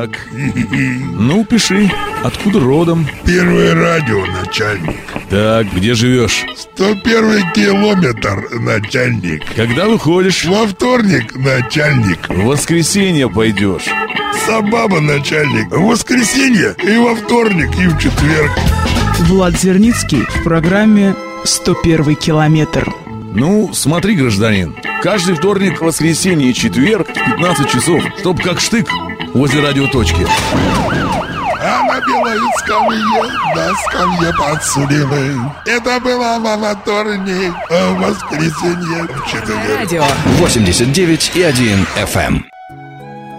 Так. Ну, пиши. Откуда родом? Первое радио, начальник. Так, где живешь? 101 километр, начальник. Когда выходишь? Во вторник, начальник. В воскресенье пойдешь. Собаба, начальник. В воскресенье и во вторник, и в четверг. Влад Зерницкий в программе «101 километр». Ну, смотри, гражданин. Каждый вторник, воскресенье и четверг в 15 часов, чтоб как штык возле радиоточки. А на белой скамье, на скамье подсудимый. Это было во вторник, а в воскресенье в четверг. Радио 89,1 FM.